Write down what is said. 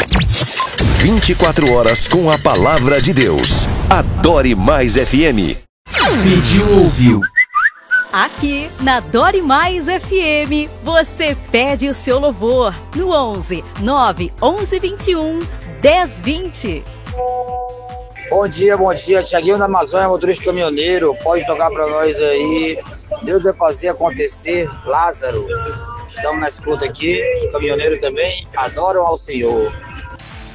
24 horas com a palavra de Deus. Adore Mais FM. Pediu, ouviu. Aqui na Adore Mais FM, você pede o seu louvor no 11 9 11 21 10 20. Bom dia, Thiaguinho da Amazônia, motorista caminhoneiro, pode tocar pra nós aí. Deus vai fazer acontecer, Lázaro. Estamos na escuta aqui, os caminhoneiros também adoram ao Senhor.